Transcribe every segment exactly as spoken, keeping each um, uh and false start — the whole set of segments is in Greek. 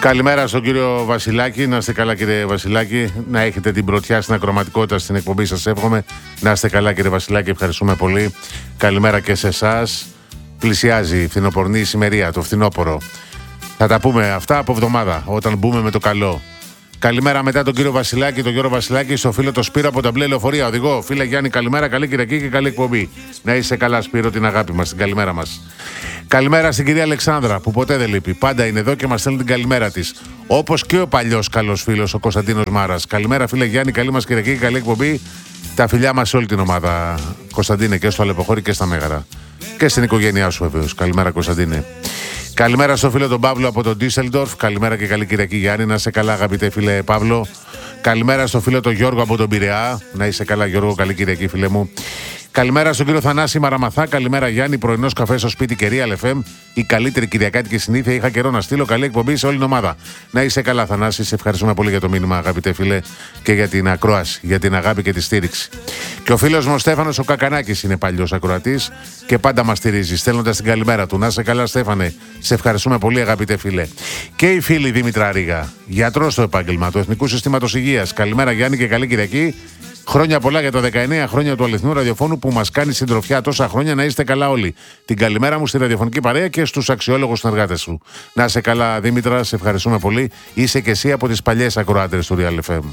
Καλημέρα στον κύριο Βασιλάκη. Να είστε καλά, κύριε Βασιλάκη. Να έχετε την πρωτιά στην ακροματικότητα στην εκπομπή σας, εύχομαι. Να είστε καλά, κύριε Βασιλάκη. Ευχαριστούμε πολύ. Καλημέρα και σε εσάς. Πλησιάζει η φθινοπορνή ησημερία, το φθινόπωρο. Θα τα πούμε αυτά από εβδομάδα, όταν μπούμε με το καλό. Καλημέρα μετά τον κύριο Βασιλάκη, τον Γιώργο Βασιλάκη, στο φίλο το Σπύρο από τα μπλε λεωφορεία. Οδηγό, φίλε Γιάννη, καλημέρα, καλή Κυριακή και καλή εκπομπή. Να είσαι καλά, Σπύρο, την αγάπη μας, την καλημέρα μας. Καλημέρα στην κυρία Αλεξάνδρα, που ποτέ δεν λείπει. Πάντα είναι εδώ και μας στέλνει την καλημέρα της. Όπως και ο παλιός καλός φίλος, ο Κωνσταντίνος Μάρας. Καλημέρα, φίλε Γιάννη, καλή μας Κυριακή και καλή εκπομπή. Τα φιλιά μας σε όλη την ομάδα, Κωνσταντίνε, και στο Αλεποχώρη και στα Μέγαρα. Και στην οικογένειά σου, βεβαίως. Καλημέρα, Κωνσταντίνε. Καλημέρα στο φίλο τον Παύλο από τον Ντίσσελντορφ. Καλημέρα και καλή Κυριακή, Γιάννη. Να είσαι καλά, αγαπητέ φίλε Παύλο. Καλημέρα στο φίλο τον Γιώργο από τον Πειραιά. Να είσαι καλά, Γιώργο. Καλή Κυριακή, φίλε μου. Καλημέρα στον κύριο Θανάση Μαραμαθά. Καλημέρα, Γιάννη. Πρωινός καφέ στο σπίτι και Real εφ εμ. Η καλύτερη κυριακάτικη συνήθεια. Είχα καιρό να στείλω. Καλή εκπομπή σε όλη την ομάδα. Να είσαι καλά, Θανάση. Σε ευχαριστούμε πολύ για το μήνυμα, αγαπητέ φίλε, και για την ακρόαση, για την αγάπη και τη στήριξη. Και ο φίλος μου ο Στέφανος ο Κακανάκης είναι παλιός ακροατής και πάντα μας στηρίζει, στέλνοντας την καλημέρα του. Να είσαι καλά, Στέφανε. Σε ευχαριστούμε πολύ, αγαπητέ φίλε. Και η φίλη Δήμητρα Ρίγα, γιατρός στο επάγγελμα του Εθνικού Συστήματος Υγείας. Καλημέρα, Γιάννη, και καλή Κυριακή. Χρόνια πολλά για τα δεκαεννέα χρόνια του αληθινού ραδιοφώνου που μας κάνει συντροφιά τόσα χρόνια. Να είστε καλά όλοι. Την καλημέρα μου στη ραδιοφωνική παρέα και στους αξιόλογους συνεργάτες σου. Να είσαι καλά, Δήμητρα, σε ευχαριστούμε πολύ. Είσαι και εσύ από τις παλιές ακροάτερες του Real εφ εμ.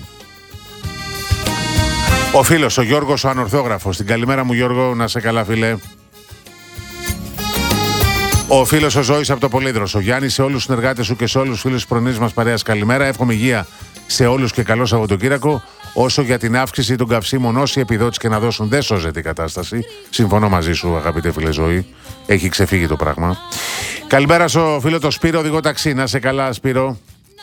Ο φίλος, ο Γιώργος, ο ανορθόγραφος. Την καλημέρα μου, Γιώργο, να είσαι καλά, φίλε. Ο φίλος ο Ζώης από το Πολύδρος. Ο Γιάννης, σε όλους τους συνεργάτες σου και σε όλους τους φίλους της πρωινής μας παρέας, καλημέρα. Εύχομαι υγεία σε όλους και καλό Σαββατοκύριακο. Όσο για την αύξηση των καυσίμων, όσοι επιδότηση και να δώσουν, δεν σώζεται η κατάσταση. Συμφωνώ μαζί σου, αγαπητέ φίλε Ζωή. Έχει ξεφύγει το πράγμα. Καλημέρα στο φίλο το Σπύρο, οδηγό ταξί. Να είσαι καλά, Σπύρο.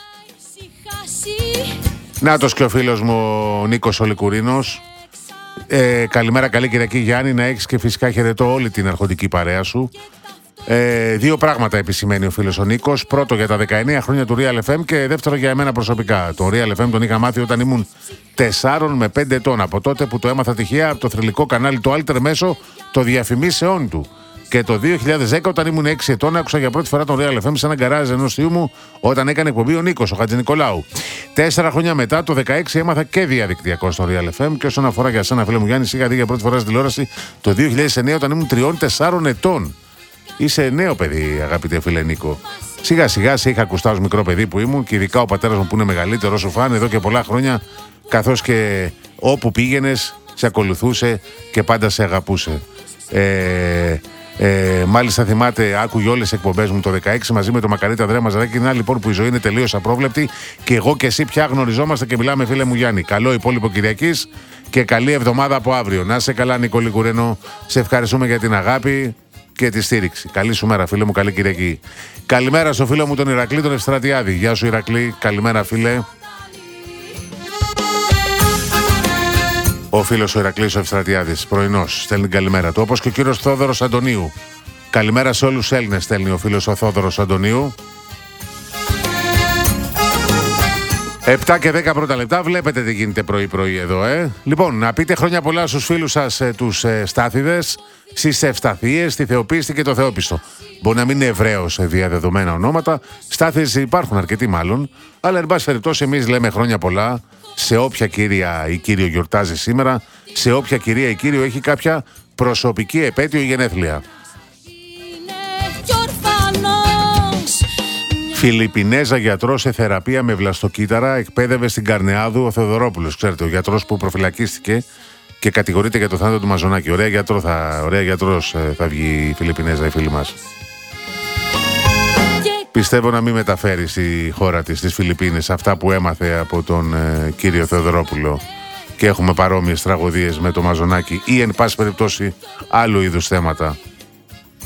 Νάτος και ο φίλος μου ο Νίκος ο Λικουρίνος. Ε, καλημέρα, καλή Κυριακή, Γιάννη. Να έχεις και φυσικά χαιρετώ όλη την αρχοντική παρέα σου. Ε, δύο πράγματα επισημαίνει ο φίλος ο Νίκος. Πρώτο, για τα δεκαεννέα χρόνια του Real εφ εμ και δεύτερο, για εμένα προσωπικά. Το Real εφ εμ τον είχα μάθει όταν ήμουν τεσσάρων με πέντε ετών. Από τότε που το έμαθα τυχαία από το θρυλικό κανάλι του Alter μέσω των διαφημίσεών του. Και το δύο χιλιάδες δέκα, όταν ήμουν έξι ετών, άκουσα για πρώτη φορά τον Real εφ εμ σε ένα γκαράζ ενός θείου μου όταν έκανε εκπομπή ο Νίκος, ο Χατζηνικολάου. Τέσσερα χρόνια μετά, το δεκαέξι, έμαθα και διαδικτυακό στο Real εφ εμ. Και όσον αφορά για σένα, φίλε μου Γιάννη, είχα δει για πρώτη φορά στην τηλεόραση το δύο χιλιάδες εννέα όταν ήμουν τριών τεσσάρων ετών. Είσαι νέο παιδί, αγαπητέ φίλε Νίκο. Σιγά σιγά σε είχα ακουστά ως μικρό παιδί που ήμουν και ειδικά ο πατέρας μου που είναι μεγαλύτερος σου φαν εδώ και πολλά χρόνια, καθώς και όπου πήγαινες σε ακολουθούσε και πάντα σε αγαπούσε. Ε, ε, μάλιστα θυμάται, άκουγε όλες τις εκπομπές μου το δεκαέξι μαζί με το Μακαρίτα Δρέα Μαζαράκη. Είναι λοιπόν που η ζωή είναι τελείως απρόβλεπτη και εγώ και εσύ πια γνωριζόμαστε και μιλάμε, φίλε μου Γιάννη. Καλό υπόλοιπο Κυριακής και καλή εβδομάδα από αύριο. Να είσαι καλά, Νικόλη Κουρένο. Σε ευχαριστούμε για την αγάπη και τη στήριξη. Καλή σου μέρα, φίλε μου, καλή Κυριακή. Καλημέρα στο φίλο μου τον Ηρακλή, τον Ευστρατιάδη. Γεια σου, Ηρακλή. Καλημέρα, φίλε. Ο φίλος ο Ηρακλής ο Ευστρατιάδης, πρωινός, στέλνει καλημέρα του. Όπως και ο κύριος Θόδωρος Αντωνίου. Καλημέρα σε όλους τους Έλληνες, στέλνει ο φίλος ο Θόδωρος Αντωνίου. επτά και δέκα πρώτα λεπτά, βλέπετε τι γίνεται πρωί-πρωί εδώ, ε. Λοιπόν, να πείτε χρόνια πολλά στους φίλους σας, ε, τους ε, Στάθηδες, στις Ευσταθίες, στη Θεοπίστη και το Θεόπιστο. Μπορεί να μην είναι Εβραίος διαδεδομένα ονόματα, Στάθηδες υπάρχουν αρκετοί μάλλον, αλλά εν πάση περιπτώσει εμείς λέμε χρόνια πολλά σε όποια κυρία ή κύριο γιορτάζει σήμερα, σε όποια κυρία ή κύριο έχει κάποια προσωπική επέτειο ή γενέθλια. Φιλιππινέζα γιατρός σε θεραπεία με βλαστοκύτταρα εκπαίδευε στην Καρνεάδου ο Θεοδωρόπουλος. Ξέρετε, ο γιατρός που προφυλακίστηκε και κατηγορείται για το θάνατο του Μαζονάκη. Ωραία, γιατρό θα, ωραία γιατρός θα βγει η Φιλιππινέζα, η φίλη μας. Πιστεύω να μην μεταφέρει στη χώρα της, στις Φιλιππίνες, αυτά που έμαθε από τον ε, κύριο Θεοδωρόπουλο. Και έχουμε παρόμοιες τραγωδίες με το Μαζονάκη ή εν πάση περιπτώσει άλλου είδους θέματα.